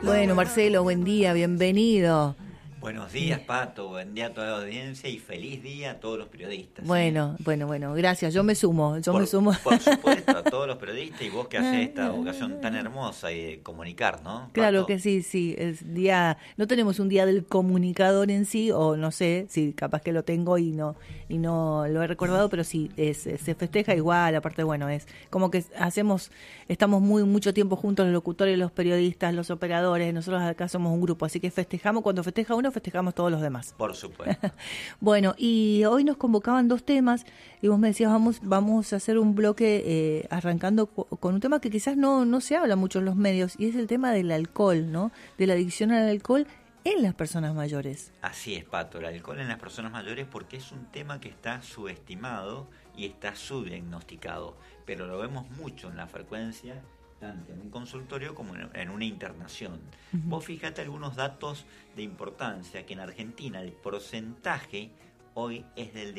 Bueno, Marcelo, buen día, bienvenido. Buenos días, Pato, buen día a toda la audiencia y feliz día a todos los periodistas. Bueno, gracias, yo me sumo. Por supuesto, a todos los periodistas y vos que haces esta vocación tan hermosa y de comunicar, ¿no, Pato? Claro que sí, es día, no tenemos un día del comunicador en sí, o no sé, si capaz que lo tengo y no lo he recordado, pero sí, se festeja igual, aparte bueno, es como que estamos mucho tiempo juntos los locutores, los periodistas, los operadores, nosotros acá somos un grupo, así que festejamos, cuando festeja uno, festejamos todos los demás. Por supuesto. Bueno, y hoy nos convocaban dos temas y vos me decías, vamos a hacer un bloque arrancando con un tema que quizás no se habla mucho en los medios, y es el tema del alcohol, ¿no? De la adicción al alcohol en las personas mayores. Así es, Pato, el alcohol en las personas mayores, porque es un tema que está subestimado y está subdiagnosticado, pero lo vemos mucho en la frecuencia, tanto en un consultorio como en una internación. Uh-huh. Vos fíjate algunos datos de importancia, que en Argentina el porcentaje hoy es del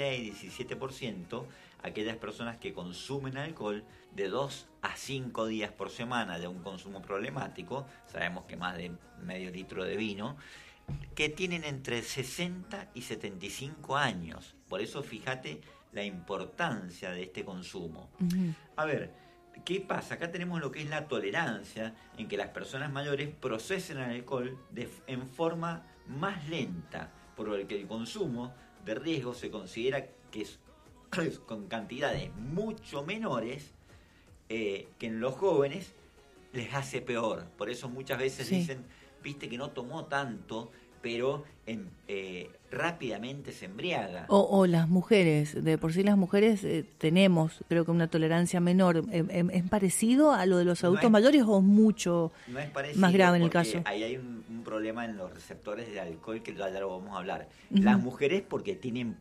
16-17%, aquellas personas que consumen alcohol de 2 a 5 días por semana de un consumo problemático, sabemos que más de medio litro de vino, que tienen entre 60 y 75 años. Por eso fíjate la importancia de este consumo. Uh-huh. A ver, ¿qué pasa? Acá tenemos lo que es la tolerancia, en que las personas mayores procesen el alcohol en forma más lenta, por lo que el consumo de riesgo se considera que es con cantidades mucho menores que en los jóvenes les hace peor. Por eso muchas veces dicen, viste que no tomó tanto, pero rápidamente se embriaga. O las mujeres, de por sí las mujeres tenemos, creo que una tolerancia menor. ¿Es parecido a lo de los adultos mayores o mucho más grave en el caso? Ahí hay un problema en los receptores de alcohol que ya lo vamos a hablar. Uh-huh. Las mujeres porque tienen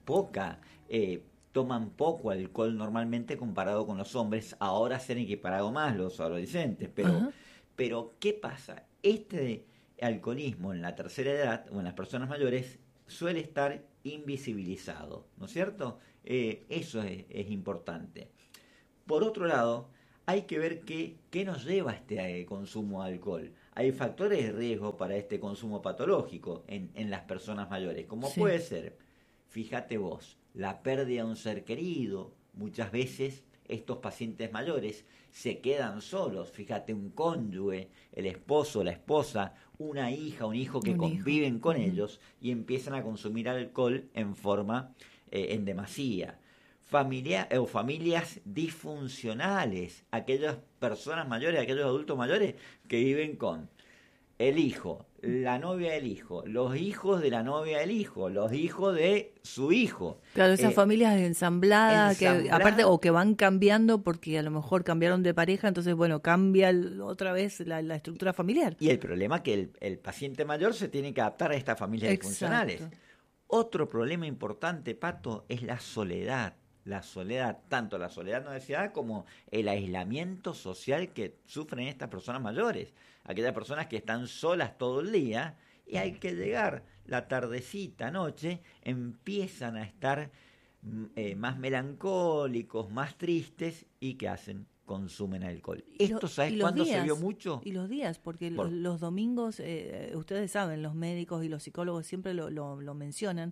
toman poco alcohol normalmente comparado con los hombres, ahora se han equiparado más los adolescentes, pero ¿qué pasa? Este alcoholismo en la tercera edad o en las personas mayores suele estar invisibilizado, ¿no es cierto? Eso es importante. Por otro lado, hay que ver qué nos lleva a este consumo de alcohol. Hay factores de riesgo para este consumo patológico en las personas mayores, como puede ser, fíjate vos, la pérdida de un ser querido. Muchas veces estos pacientes mayores se quedan solos, fíjate, un cónyuge, el esposo, la esposa, una hija, un hijo que conviven con ellos y empiezan a consumir alcohol en forma, en demasía. Familias disfuncionales, aquellas personas mayores, aquellos adultos mayores que viven con el hijo, la novia del hijo, los hijos de la novia del hijo, los hijos de su hijo. Claro, esas familias ensambladas, que aparte o que van cambiando porque a lo mejor cambiaron de pareja, entonces bueno, cambia otra vez la estructura familiar. Y el problema es que el paciente mayor se tiene que adaptar a estas familias disfuncionales. Otro problema importante, Pato, es la soledad. La soledad, tanto la soledad no deseada como el aislamiento social que sufren estas personas mayores. Aquellas personas que están solas todo el día y hay que llegar la tardecita, noche, empiezan a estar más melancólicos, más tristes y ¿qué hacen? Consumen alcohol. ¿Esto sabes cuándo se vio mucho? Y los días, porque los domingos, ustedes saben, los médicos y los psicólogos siempre lo mencionan,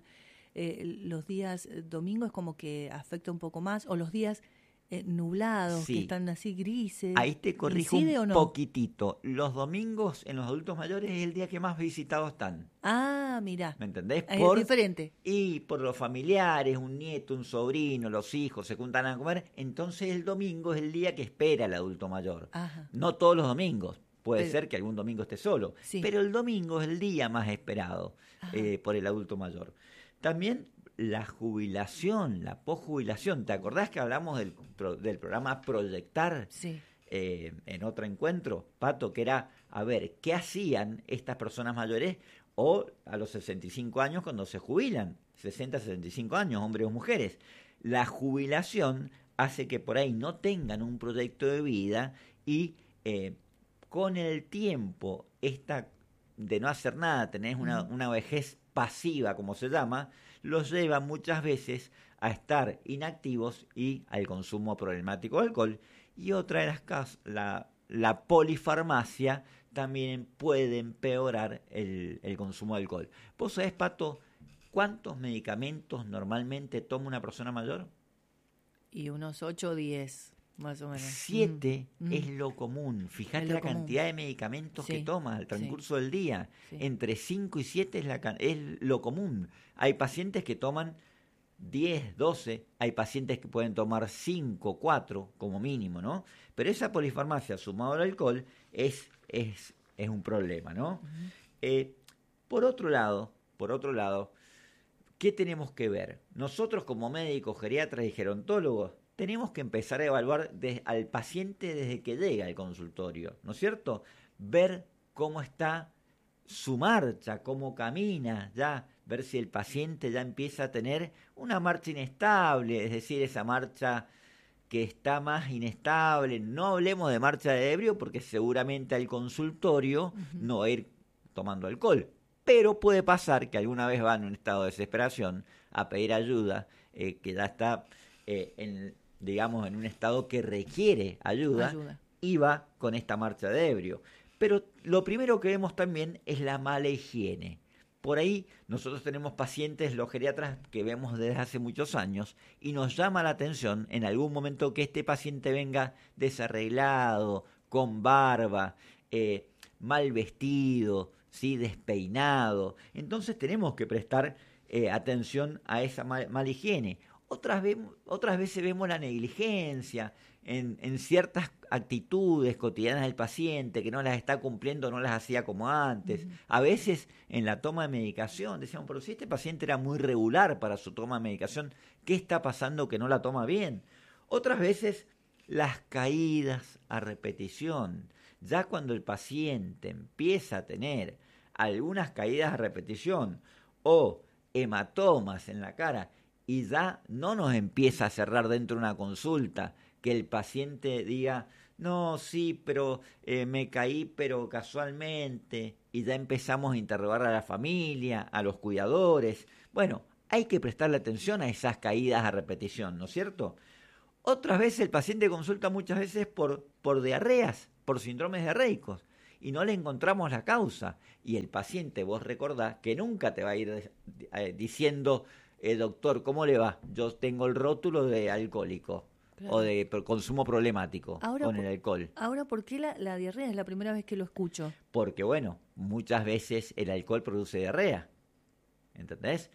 los días domingos como que afecta un poco más, o los días nublados, que están así grises. Ahí te corrijo un poquitito. Los domingos en los adultos mayores es el día que más visitados están. Ah, mirá. ¿Me entendés? Es diferente. Y por los familiares, un nieto, un sobrino, los hijos se juntan a comer. Entonces el domingo es el día que espera el adulto mayor. Ajá. No todos los domingos. Puede ser que algún domingo esté solo. Sí. Pero el domingo es el día más esperado por el adulto mayor. También la jubilación, la posjubilación. ¿Te acordás que hablamos del programa Proyectar en otro encuentro, Pato? Que era, a ver, ¿qué hacían estas personas mayores o a los 65 años cuando se jubilan? 60, 65 años, hombres o mujeres. La jubilación hace que por ahí no tengan un proyecto de vida y con el tiempo, esta de no hacer nada, tenés una vejez pasiva, como se llama, los lleva muchas veces a estar inactivos y al consumo problemático de alcohol. Y otra de las la polifarmacia también puede empeorar el consumo de alcohol. ¿Vos sabés, Pato, cuántos medicamentos normalmente toma una persona mayor? Y unos 8 o 10, más o menos. 7 es lo común. Fíjate Es lo la común. cantidad de medicamentos que Sí, toma al transcurso sí, del día. sí. Entre 5 y 7 es lo común. Hay pacientes que toman 10, 12, hay pacientes que pueden tomar 5, 4 como mínimo, ¿no? Pero esa polifarmacia sumado al alcohol es un problema, ¿no? Por otro lado, ¿qué tenemos que ver? Nosotros como médicos, geriatras y gerontólogos tenemos que empezar a evaluar al paciente desde que llega al consultorio, ¿no es cierto? Ver cómo está su marcha, cómo camina, ya ver si el paciente ya empieza a tener una marcha inestable, es decir, esa marcha que está más inestable. No hablemos de marcha de ebrio porque seguramente al consultorio no va a ir tomando alcohol. Pero puede pasar que alguna vez va en un estado de desesperación a pedir ayuda, que ya está digamos, en un estado que requiere ayuda, y va con esta marcha de ebrio. Pero lo primero que vemos también es la mala higiene. Por ahí nosotros tenemos pacientes, los geriatras, que vemos desde hace muchos años, y nos llama la atención en algún momento que este paciente venga desarreglado, con barba, mal vestido, ¿sí? Despeinado. Entonces tenemos que prestar atención a esa mala higiene. Otras veces vemos la negligencia en ciertas actitudes cotidianas del paciente, que no las está cumpliendo, no las hacía como antes. A veces en la toma de medicación decíamos, pero si este paciente era muy regular para su toma de medicación, ¿qué está pasando que no la toma bien? Otras veces las caídas a repetición. Ya cuando el paciente empieza a tener algunas caídas a repetición o hematomas en la cara y ya no nos empieza a cerrar dentro de una consulta, que el paciente diga, no, sí, pero me caí, pero casualmente, y ya empezamos a interrogar a la familia, a los cuidadores. Bueno, hay que prestarle atención a esas caídas a repetición, ¿no es cierto? Otras veces el paciente consulta muchas veces por diarreas, por síndromes diarreicos, y no le encontramos la causa. Y el paciente, vos recordás, que nunca te va a ir diciendo, doctor, ¿cómo le va? Yo tengo el rótulo de alcohólico. Claro. O de consumo problemático con el alcohol. Ahora, ¿por qué la diarrea? Es la primera vez que lo escucho. Porque, bueno, muchas veces el alcohol produce diarrea. ¿Entendés?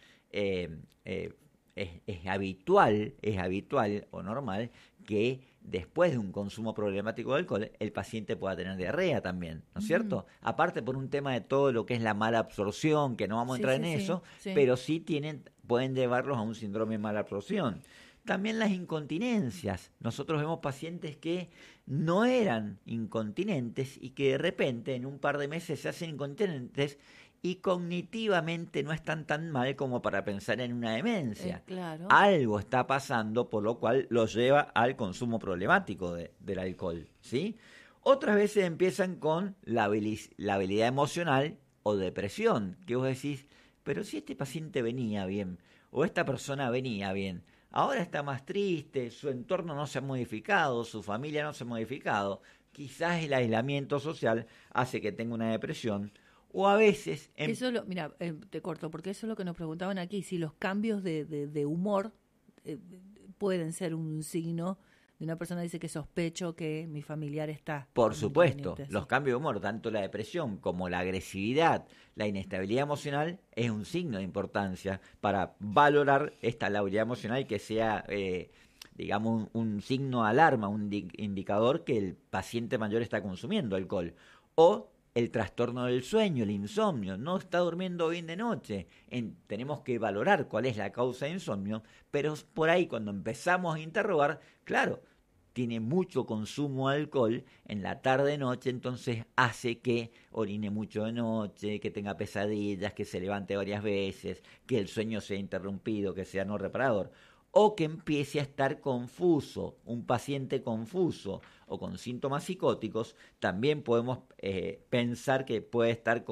Es habitual o normal que después de un consumo problemático de alcohol el paciente pueda tener diarrea también, ¿no es cierto? Aparte por un tema de todo lo que es la mala absorción, que no vamos a entrar en eso, pero sí pueden llevarlos a un síndrome de mala absorción. También las incontinencias. Nosotros vemos pacientes que no eran incontinentes y que de repente en un par de meses se hacen incontinentes y cognitivamente no están tan mal como para pensar en una demencia. Claro. Algo está pasando, por lo cual los lleva al consumo problemático del alcohol, ¿sí? Otras veces empiezan con la habilidad emocional o depresión, que vos decís, pero si este paciente venía bien, o esta persona venía bien, ahora está más triste, su entorno no se ha modificado, su familia no se ha modificado, quizás el aislamiento social hace que tenga una depresión. O a veces... Mira, te corto, porque eso es lo que nos preguntaban aquí, si los cambios de humor pueden ser un signo de una persona que dice que sospecho que mi familiar está. Por supuesto, los cambios de humor, tanto la depresión como la agresividad, la inestabilidad emocional, es un signo de importancia para valorar esta labilidad emocional que sea... digamos, un signo de alarma, un indicador que el paciente mayor está consumiendo alcohol. O el trastorno del sueño, el insomnio, no está durmiendo bien de noche. Tenemos que valorar cuál es la causa de insomnio, pero por ahí cuando empezamos a interrogar, claro, tiene mucho consumo de alcohol en la tarde-noche, entonces hace que orine mucho de noche, que tenga pesadillas, que se levante varias veces, que el sueño sea interrumpido, que sea no reparador, o que empiece a estar confuso, un paciente confuso o con síntomas psicóticos, también podemos pensar que puede estar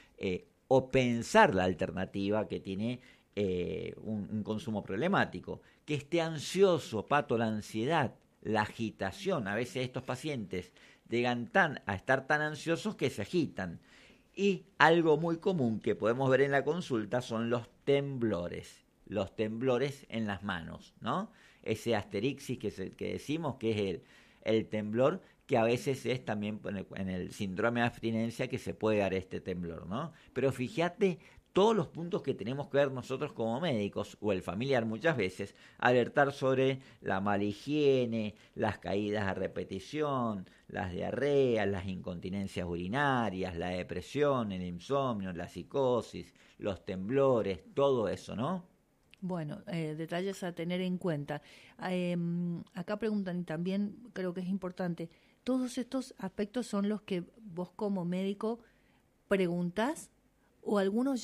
o pensar la alternativa que tiene un consumo problemático. Que esté ansioso, Pato, la ansiedad, la agitación. A veces estos pacientes llegan a estar tan ansiosos que se agitan. Y algo muy común que podemos ver en la consulta son los temblores en las manos, ¿no? Ese asterixis que decimos que es el temblor, que a veces es también en el síndrome de abstinencia que se puede dar este temblor, ¿no? Pero fíjate todos los puntos que tenemos que ver nosotros como médicos o el familiar muchas veces, alertar sobre la mala higiene, las caídas a repetición, las diarreas, las incontinencias urinarias, la depresión, el insomnio, la psicosis, los temblores, todo eso, ¿no? Bueno, detalles a tener en cuenta. Acá preguntan, y también creo que es importante, ¿todos estos aspectos son los que vos como médico preguntás? O algunos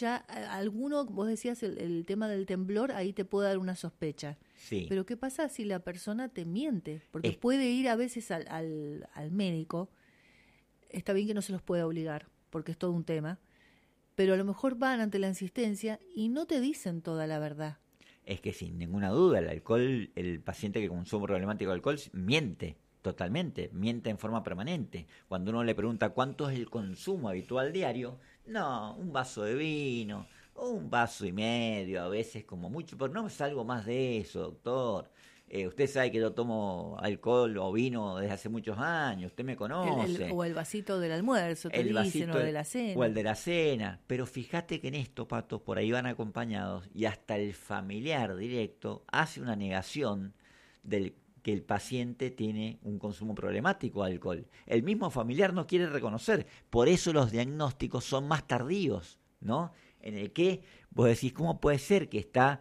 vos decías el tema del temblor, ahí te puede dar una sospecha. Sí. Pero ¿qué pasa si la persona te miente? Porque puede ir a veces al médico, está bien que no se los puede obligar, porque es todo un tema, pero a lo mejor van ante la insistencia y no te dicen toda la verdad. Es que sin ninguna duda el alcohol, el paciente que consume problemático de alcohol miente totalmente, miente en forma permanente. Cuando uno le pregunta cuánto es el consumo habitual diario, no, un vaso de vino, o un vaso y medio, a veces como mucho, pero no es algo más de eso, doctor. Usted sabe que yo tomo alcohol o vino desde hace muchos años, usted me conoce. O el vasito del almuerzo, te dicen, o de la cena. O el de la cena. Pero fíjate que en esto, Pato, por ahí van acompañados y hasta el familiar directo hace una negación que el paciente tiene un consumo problemático de alcohol. El mismo familiar no quiere reconocer. Por eso los diagnósticos son más tardíos, ¿no? En el que vos decís, ¿cómo puede ser que está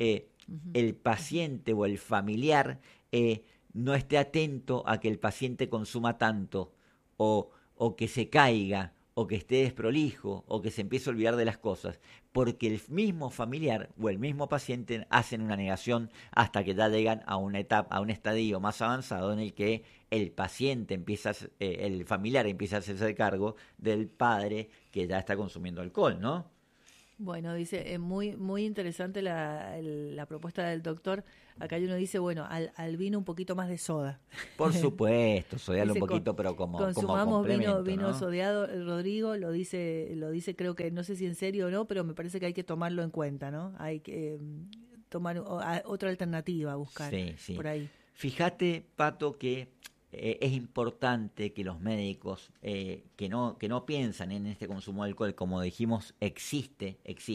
el paciente o el familiar no esté atento a que el paciente consuma tanto o que se caiga o que esté desprolijo o que se empiece a olvidar de las cosas? Porque el mismo familiar o el mismo paciente hacen una negación hasta que ya llegan a una etapa, a un estadio más avanzado en el que el paciente el familiar empieza a hacerse cargo del padre que ya está consumiendo alcohol, ¿no? Bueno, dice, muy muy interesante la propuesta del doctor. Acá uno dice, bueno, al vino un poquito más de soda. Por supuesto, sodiarlo un Dice, poquito, pero como consumamos complemento, vino ¿no? sodiado. Rodrigo lo dice, creo que, no sé si en serio o no, pero me parece que hay que tomarlo en cuenta, ¿no? Hay que tomar otra alternativa, buscar Sí. por ahí. Fíjate, Pato, que es importante que los médicos que no piensan en este consumo de alcohol, como dijimos, existe,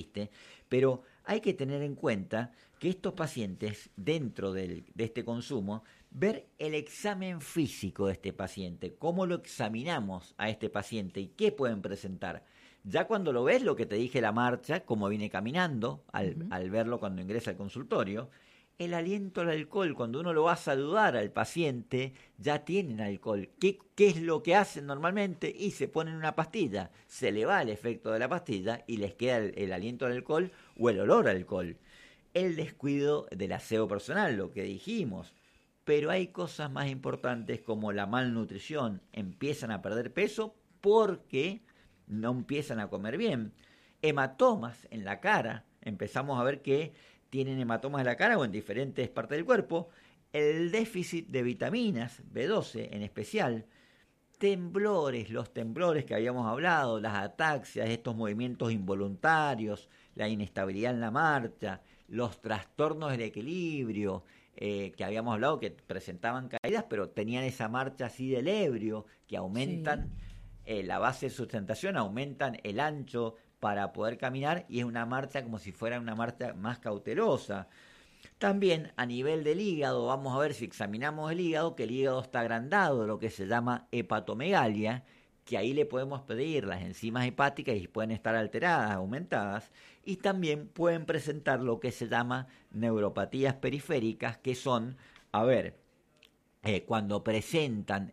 pero hay que tener en cuenta que estos pacientes, dentro de este consumo, ver el examen físico de este paciente, cómo lo examinamos a este paciente y qué pueden presentar. Ya cuando lo ves, lo que te dije, la marcha, cómo viene caminando, al verlo cuando ingresa al consultorio. El aliento al alcohol, cuando uno lo va a saludar al paciente, ya tienen alcohol. ¿Qué es lo que hacen normalmente? Y se ponen una pastilla. Se le va el efecto de la pastilla y les queda el aliento al alcohol o el olor al alcohol. El descuido del aseo personal, lo que dijimos. Pero hay cosas más importantes como la malnutrición. Empiezan a perder peso porque no empiezan a comer bien. Hematomas en la cara. Empezamos a ver que tienen hematomas en la cara o en diferentes partes del cuerpo, el déficit de vitaminas, B12 en especial, los temblores que habíamos hablado, las ataxias, estos movimientos involuntarios, la inestabilidad en la marcha, los trastornos del equilibrio, que habíamos hablado que presentaban caídas, pero tenían esa marcha así del ebrio, que aumentan la base de sustentación, aumentan el ancho para poder caminar y es una marcha como si fuera una marcha más cautelosa. También a nivel del hígado, vamos a ver si examinamos el hígado, que el hígado está agrandado, lo que se llama hepatomegalia, que ahí le podemos pedir las enzimas hepáticas y pueden estar alteradas, aumentadas, y también pueden presentar lo que se llama neuropatías periféricas, que son, cuando presentan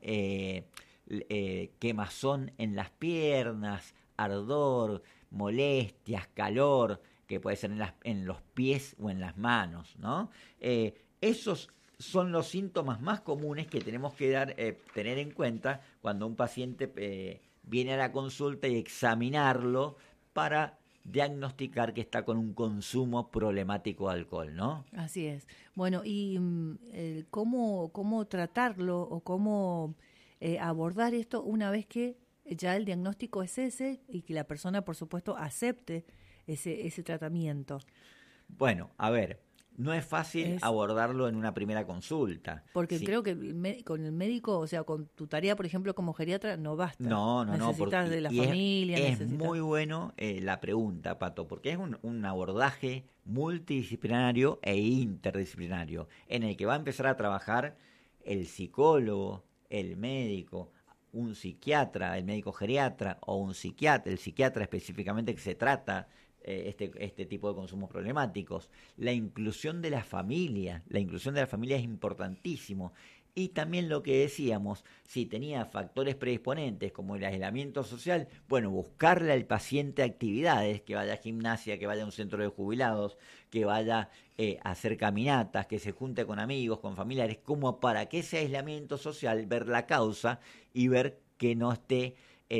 quemazón en las piernas, ardor, molestias, calor, que puede ser en los pies o en las manos, ¿no? Esos son los síntomas más comunes que tenemos que tener en cuenta cuando un paciente viene a la consulta y examinarlo para diagnosticar que está con un consumo problemático de alcohol, ¿no? Así es. Bueno, y cómo tratarlo o cómo abordar esto una vez que ya el diagnóstico es ese y que la persona, por supuesto, acepte ese tratamiento. Bueno, a ver, no es fácil abordarlo en una primera consulta. Porque creo que con el médico, o sea, con tu tarea, por ejemplo, como geriatra, no basta. No. Necesitas de la familia. Es muy bueno la pregunta, Pato, porque es un abordaje multidisciplinario e interdisciplinario, en el que va a empezar a trabajar el psicólogo, el médico, un psiquiatra, el médico geriatra o un psiquiatra, el psiquiatra específicamente que se trata este tipo de consumos problemáticos. La inclusión de la familia es importantísimo. Y también lo que decíamos, si tenía factores predisponentes como el aislamiento social, bueno, buscarle al paciente actividades, que vaya a gimnasia, que vaya a un centro de jubilados, que vaya a hacer caminatas, que se junte con amigos, con familiares, como para que ese aislamiento social, ver la causa y ver que no esté,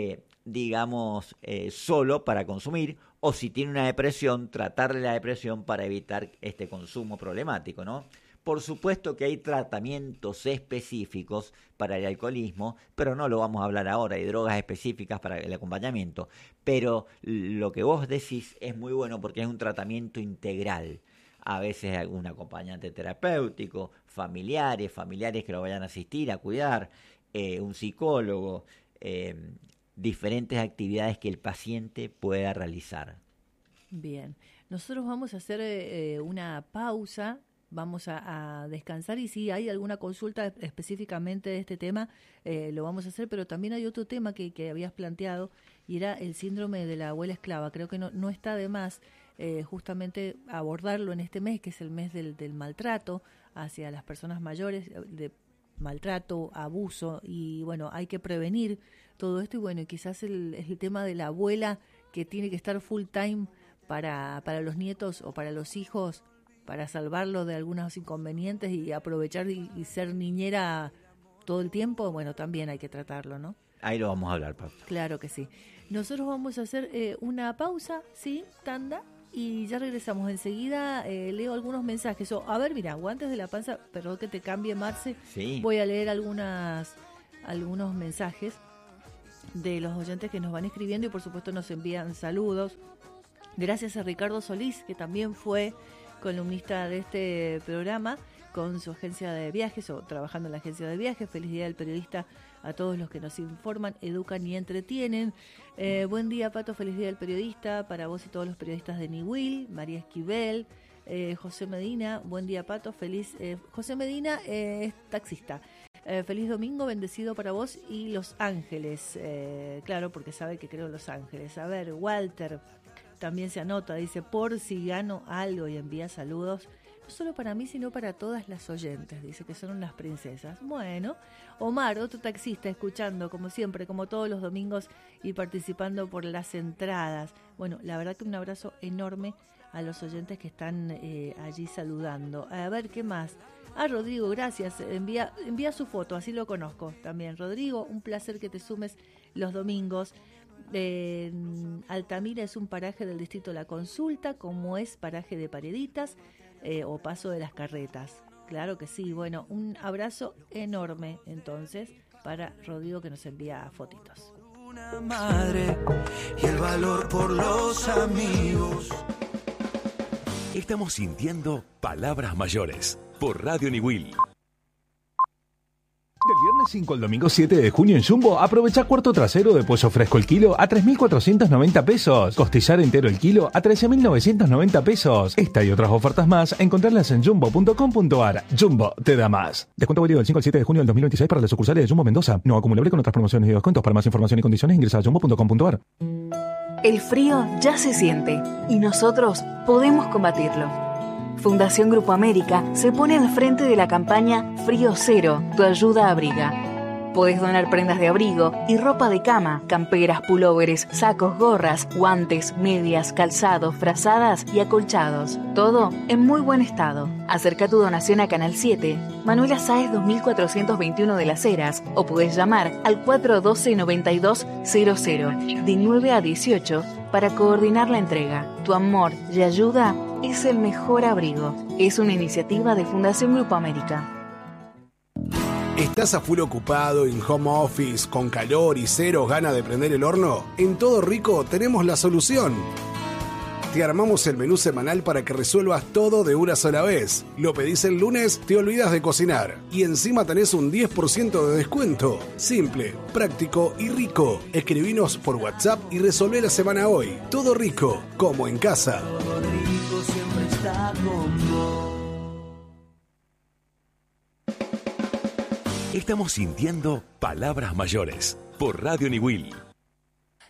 solo para consumir, o si tiene una depresión, tratarle la depresión para evitar este consumo problemático, ¿no? Por supuesto que hay tratamientos específicos para el alcoholismo, pero no lo vamos a hablar ahora. Hay drogas específicas para el acompañamiento. Pero lo que vos decís es muy bueno porque es un tratamiento integral. A veces algún acompañante terapéutico, familiares que lo vayan a asistir, a cuidar, un psicólogo, diferentes actividades que el paciente pueda realizar. Bien, nosotros vamos a hacer una pausa. Vamos a descansar y si hay alguna consulta específicamente de este tema, lo vamos a hacer, pero también hay otro tema que habías planteado y era el síndrome de la abuela esclava. Creo que no está de más justamente abordarlo en este mes, que es el mes del maltrato hacia las personas mayores, de maltrato, abuso, y bueno, hay que prevenir todo esto y bueno, y quizás el tema de la abuela que tiene que estar full time para los nietos o para los hijos, para salvarlo de algunos inconvenientes y aprovechar y ser niñera todo el tiempo, bueno, también hay que tratarlo, ¿no? Ahí lo vamos a hablar, Pablo. Claro que sí. Nosotros vamos a hacer una pausa, ¿sí? Tanda, y ya regresamos. Enseguida leo algunos mensajes. A ver, mira, antes de la panza, perdón que te cambie, Marce, sí. Voy a leer algunos mensajes de los oyentes que nos van escribiendo y por supuesto nos envían saludos. Gracias a Ricardo Solís, que también fue columnista de este programa con su agencia de viajes o trabajando en la agencia de viajes. Feliz Día del Periodista a todos los que nos informan, educan y entretienen. Buen día, Pato, feliz Día del Periodista para vos y todos los periodistas de Niwil. María Esquivel, José Medina, buen día, Pato, feliz. José Medina es taxista. Feliz domingo, bendecido para vos y Los Ángeles. Claro, porque sabe que creo en Los Ángeles. A ver, Walter también se anota, dice, por si gano algo, y envía saludos, no solo para mí, sino para todas las oyentes, dice que son unas princesas. Bueno, Omar, otro taxista, escuchando, como siempre, como todos los domingos, y participando por las entradas. Bueno, la verdad que un abrazo enorme a los oyentes que están allí saludando. A ver, ¿qué más? Rodrigo, gracias, envía su foto, así lo conozco también. Rodrigo, un placer que te sumes los domingos. Altamira es un paraje del distrito La Consulta, como es paraje de Pareditas o Paso de las Carretas. Claro que sí. Bueno, un abrazo enorme entonces para Rodrigo, que nos envía fotitos. Una madre y el valor por los amigos. Estamos sintiendo Palabras Mayores por Radio Niwil. Del viernes 5 al domingo 7 de junio en Jumbo, aprovecha cuarto trasero de pollo fresco el kilo a 3.490 pesos. Costillar entero el kilo a 13.990 pesos. Esta y otras ofertas más, encontrarlas en jumbo.com.ar. Jumbo te da más. Descuento válido del 5 al 7 de junio del 2026 para las sucursales de Jumbo Mendoza. No acumulable con otras promociones y descuentos. Para más información y condiciones ingresa a jumbo.com.ar. El frío ya se siente y nosotros podemos combatirlo. Fundación Grupo América se pone al frente de la campaña Frío Cero, tu ayuda abriga. Podés donar prendas de abrigo y ropa de cama, camperas, pulóveres, sacos, gorras, guantes, medias, calzados, frazadas y acolchados. Todo en muy buen estado. Acerca tu donación a Canal 7, Manuela Sáez 2421 de Las Heras, o podés llamar al 412-9200 de 9 a 18 para coordinar la entrega. Tu amor y ayuda es el mejor abrigo. Es una iniciativa de Fundación Grupo América. ¿Estás a full ocupado, en home office, con calor y cero ganas de prender el horno? En Todo Rico tenemos la solución. Te armamos el menú semanal para que resuelvas todo de una sola vez. Lo pedís el lunes, te olvidas de cocinar. Y encima tenés un 10% de descuento. Simple, práctico y rico. Escribinos por WhatsApp y resolvé la semana hoy. Todo Rico, como en casa. Todo rico siempre está con vos. Estamos sintiendo Palabras Mayores por Radio Niwil.